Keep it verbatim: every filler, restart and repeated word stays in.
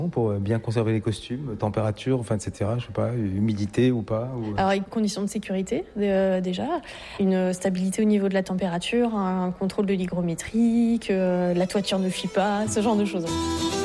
Pour bien conserver les costumes, température, enfin, et cetera. Je sais pas, humidité ou pas ou... Alors, avec conditions de sécurité, euh, déjà, une stabilité au niveau de la température, un contrôle de l'hygrométrie, que la toiture ne fuit pas, ce genre de choses.